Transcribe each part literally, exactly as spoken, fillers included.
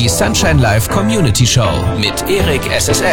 Die Sunshine Live Community Show mit Erik S S L.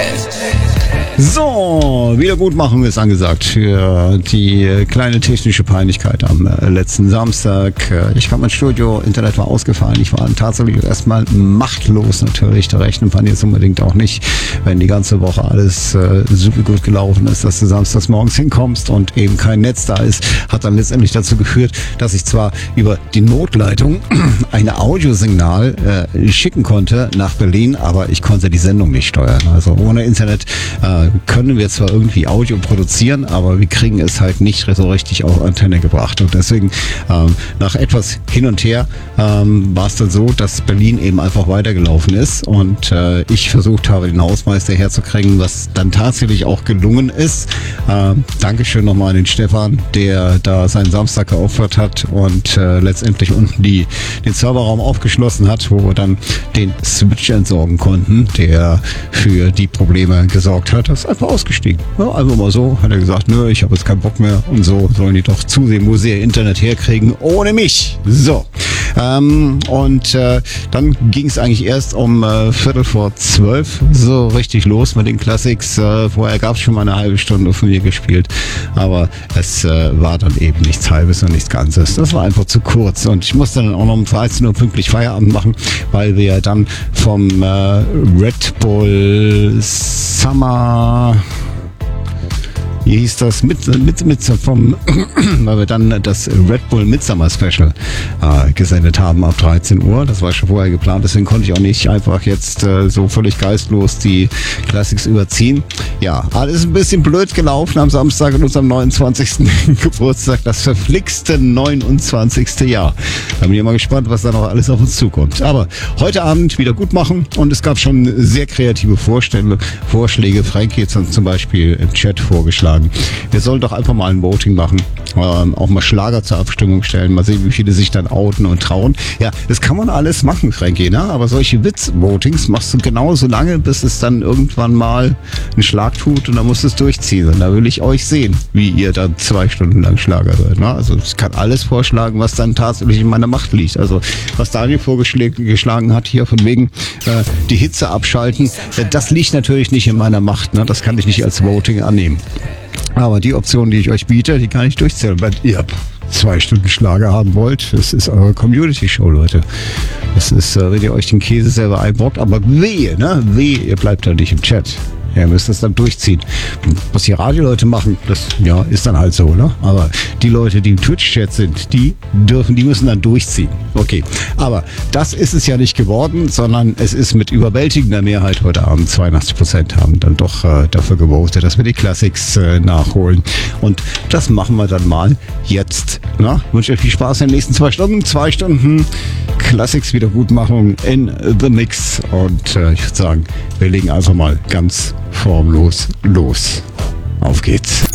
So, Wiedergutmachung ist angesagt für die kleine technische Peinlichkeit am letzten Samstag. Ich kam ins Studio, Internet war ausgefallen. Ich war tatsächlich erstmal machtlos natürlich. Da rechnet man jetzt unbedingt auch nicht, wenn die ganze Woche alles äh, super gut gelaufen ist, dass du samstags morgens hinkommst und eben kein Netz da ist. Hat dann letztendlich dazu geführt, dass ich zwar über die Notleitung ein Audiosignal äh, schicken konnte nach Berlin, aber ich konnte die Sendung nicht steuern. Also ohne Internet äh, können wir zwar irgendwie Audio produzieren, aber wir kriegen es halt nicht so richtig auf Antenne gebracht. Und deswegen ähm, nach etwas hin und her ähm, war es dann so, dass Berlin eben einfach weitergelaufen ist und äh, ich versucht habe, den Hausmeister herzukriegen, was dann tatsächlich auch gelungen ist. Äh, Dankeschön nochmal an den Stefan, der da seinen Samstag geopfert hat und äh, letztendlich unten die, den Serverraum aufgeschlossen hat, wo wir dann den Switch entsorgen konnten, der für die Probleme gesorgt hat. Das ist einfach ausgestiegen. Ja, einfach mal so. Hat er gesagt, nö, ich habe jetzt keinen Bock mehr und so sollen die doch zusehen, wo sie ihr Internet herkriegen, ohne mich. So. Ähm, und äh, dann ging es eigentlich erst um äh, Viertel vor zwölf so richtig los mit den Classics. Äh, vorher gab es schon mal eine halbe Stunde von mir gespielt, aber es äh, war dann eben nichts Halbes und nichts Ganzes. Das war einfach zu kurz und ich musste dann auch noch um dreizehn Uhr pünktlich Feierabend machen, weil wir dann vom äh, Red Bull Summer... Wie hieß das? Mit, mit, mit vom, weil wir dann das Red Bull Midsummer Special äh, gesendet haben ab dreizehn Uhr. Das war schon vorher geplant, deswegen konnte ich auch nicht einfach jetzt äh, so völlig geistlos die Classics überziehen. Ja, alles ein bisschen blöd gelaufen am Samstag in unserem neunundzwanzigsten Geburtstag, das verflixte neunundzwanzigste Jahr. Da bin ich mal gespannt, was da noch alles auf uns zukommt. Aber heute Abend wieder gut machen und es gab schon sehr kreative Vorstände, Vorschläge. Frankie hat uns zum Beispiel im Chat vorgeschlagen. Wir sollen doch einfach mal ein Voting machen, ähm, auch mal Schlager zur Abstimmung stellen, mal sehen, wie viele sich dann outen und trauen. Ja, das kann man alles machen, Frankie, ne? Aber solche Witz-Votings machst du genauso lange, bis es dann irgendwann mal einen Schlag tut und dann musst du es durchziehen. Und da will ich euch sehen, wie ihr dann zwei Stunden lang Schlager hört. Ne? Also ich kann alles vorschlagen, was dann tatsächlich in meiner Macht liegt. Also was Daniel vorgeschlagen hat hier von wegen äh, die Hitze abschalten, äh, das liegt natürlich nicht in meiner Macht. Ne? Das kann ich nicht als Voting annehmen. Aber die Option, die ich euch biete, die kann ich durchzählen. Wenn ihr zwei Stunden Schlager haben wollt, das ist eure Community-Show, Leute. Das ist, wenn ihr euch den Käse selber einbrockt. Aber wehe, ne? Wehe, ihr bleibt da nicht im Chat. Ihr müsst das dann durchziehen. Was die Radioleute machen, das ja, ist dann halt so, ne? Aber die Leute, die im Twitch-Chat sind, die dürfen, die müssen dann durchziehen. Okay, aber das ist es ja nicht geworden, sondern es ist mit überwältigender Mehrheit heute Abend, zweiundachtzig Prozent haben dann doch äh, dafür gewotet, dass wir die Classics äh, nachholen. Und das machen wir dann mal jetzt. Na? Ich wünsche euch viel Spaß in den nächsten zwei Stunden. Zwei Stunden Classics Wiedergutmachung in The Mix. Und äh, ich würde sagen, wir legen einfach mal ganz formlos los. Auf geht's.